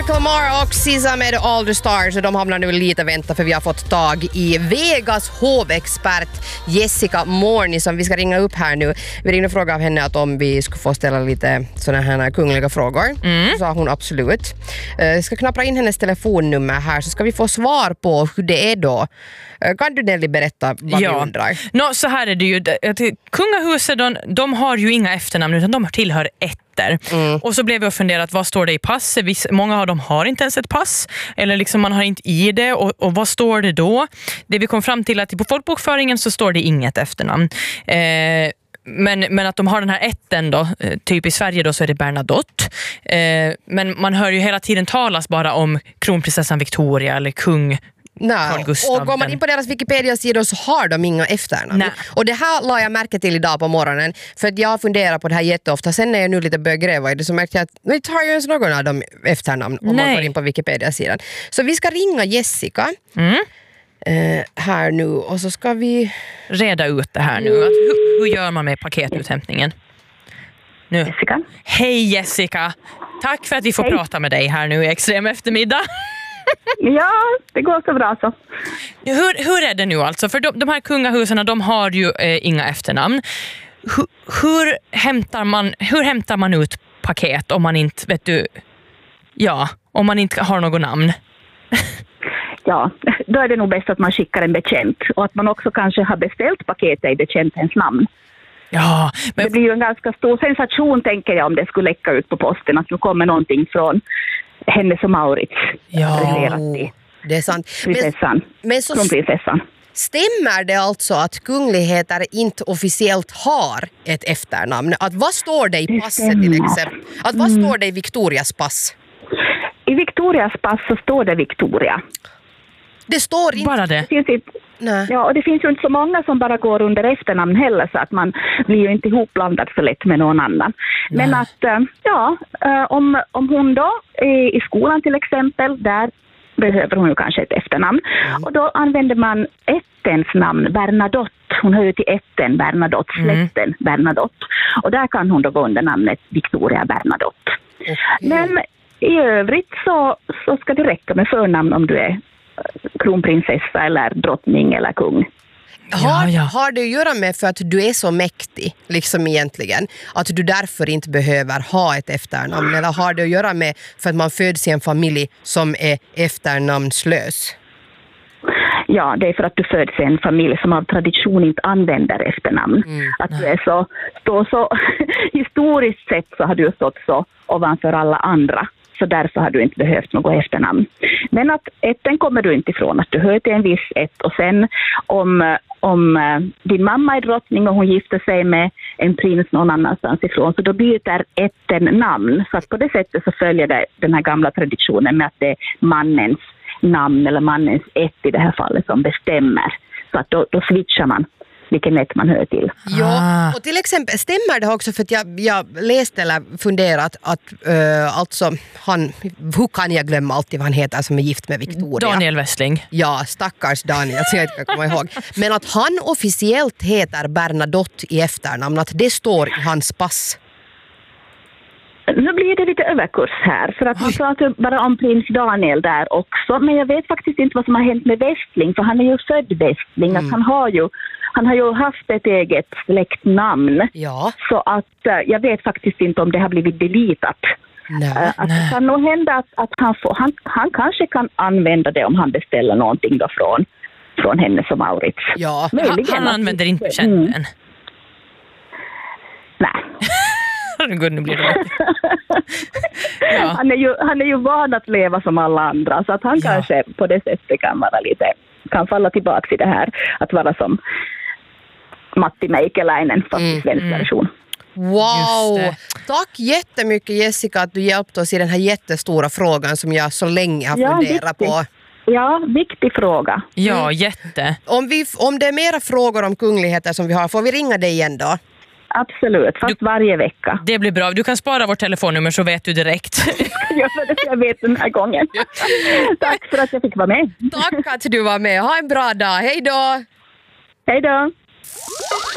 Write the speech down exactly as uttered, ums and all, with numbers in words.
Kendrick Lamar och S Z A med All the Stars, och de hamnar nu lite vänta för vi har fått tag i Vegas hovexpert Jessica Morni som vi ska ringa upp här nu. Vi ringde och frågade av henne att om vi skulle få ställa lite sådana här kungliga frågor. Mm. Så sa hon absolut. Jag ska knappra in hennes telefonnummer här så ska vi få svar på hur det är då. Kan du Nelly berätta vad ja. vi undrar? No, så här är det ju. Kungahuset, de, de har ju inga efternamn utan de tillhör ätter. Mm. Och så blev vi och funderat, vad står det i passet? Många av dem har inte ens ett pass. Eller liksom man har inte i det. Och, och vad står det då? Det vi kom fram till att på folkbokföringen så står det inget efternamn. Eh, Men, men att de har den här ätten då, typ i Sverige då så är det Bernadotte. Eh, men man hör ju hela tiden talas bara om kronprinsessan Victoria eller kung Nej, och går man in på deras Wikipedia-sidor så har de inga efternamn. Nej. Och det här la jag märke till idag på morgonen för att jag funderar på det här jätteofta. Sen när jag nu lite börjar gräva i det så märkte jag att vi tar ju ens någon av dem efternamn om Nej. man går in på Wikipedia-sidan. Så vi ska ringa Jessica mm. eh, här nu och så ska vi reda ut det här nu. Att, hur, hur gör man med paketuthämtningen? Nu. Jessica. Hej Jessica! Tack för att vi får Hej. prata med dig här nu i Extrem eftermiddag. Ja, det går så bra så. Hur, hur är det nu alltså? För de, de här kungahusen, de har ju eh, inga efternamn. Hur, hur, hämtar man, hur hämtar man ut paket om man inte, vet du, ja, om man inte har något namn? Ja, då är det nog bäst att man skickar en bekänt. Och att man också kanske har beställt paketet i bekäntens namn. Ja, men... Det blir ju en ganska stor sensation, tänker jag, om det skulle läcka ut på posten. Att nu kommer någonting från Hennes och Maurits. Ja, det är sant. Prinsessan. Men, men så prinsessan. Stämmer det alltså att kungligheter inte officiellt har ett efternamn? Att vad står det i passet till exempel? Att vad står det i Victorias pass? I Victorias pass så står det Victoria. Det står inte... Bara det? Det finns inte... Nej. Ja, och det finns ju inte så många som bara går under efternamn heller så att man blir ju inte ihopblandad så lätt med någon annan. Nej. Men att, ja, om, om hon då är i skolan till exempel, där behöver hon ju kanske ett efternamn. Mm. Och då använder man ättens namn, Bernadotte. Hon hör ju till ätten Bernadotte, släkten mm. Bernadotte. Och där kan hon då gå under namnet Victoria Bernadotte. Okay. Men i övrigt så, så ska det räcka med förnamn om du är kronprinsessa eller drottning eller kung. Har, ja, ja. har det att göra med för att du är så mäktig liksom egentligen att du därför inte behöver ha ett efternamn, eller har det att göra med för att man föds i en familj som är efternamnslös? Ja, det är för att du föds i en familj som av tradition inte använder efternamn. Mm. Att du är så, står så historiskt sett så har du stått så ovanför alla andra. Så därför har du inte behövt något efternamn. Men att ätten kommer du inte ifrån. Att du hör till en viss ett. Och sen om, om din mamma är drottning och hon gifter sig med en prins någon annanstans ifrån. Så då byter ätten namn. Så att på det sättet så följer det den här gamla traditionen med att det är mannens namn eller mannens ett i det här fallet som bestämmer. Så att då, då switchar man vilken ett man hör till. Ja, och till exempel stämmer det också för att jag, jag läste eller funderat att uh, alltså han, hur kan jag glömma alltid vad han heter som är gift med Victoria? Daniel Westling. Ja, stackars Daniel, så jag inte kan komma ihåg. Men att han officiellt heter Bernadotte i efternamn, att det står i hans pass. Nu blir det lite överkurs här, för att man pratar bara om prins Daniel där också, men jag vet faktiskt inte vad som har hänt med Westling, för han är ju född Westling, mm. att han har ju Han har ju haft ett eget släktnamn. Ja. Så att uh, jag vet faktiskt inte om det har blivit deletat. Nej, uh, att nej. Det kan nog hända att, att han, får, han, han kanske kan använda det om han beställer någonting då från, från Hennes och Maurits. Ja, han, han använder inte känden. Mm. Nej. Gud, nu blir det ja. han, är ju, han är ju van att leva som alla andra. Så att han ja. kanske på det sättet kan vara lite... kan falla tillbaka i det här att vara som Matti Meikäläinen, fast i svensk version. Wow! Tack jättemycket Jessica att du hjälpte oss i den här jättestora frågan som jag så länge har ja, funderat viktig. på. Ja, viktig fråga. Ja, mm. jätte. Om, vi, om det är mera frågor om kungligheter som vi har, får vi ringa dig igen då? Absolut, fast du, varje vecka. Det blir bra. Du kan spara vårt telefonnummer så vet du direkt. Jag vet att jag vet den här gången. Tack för att jag fick vara med. Tack att du var med. Ha en bra dag. Hej då! Hej då!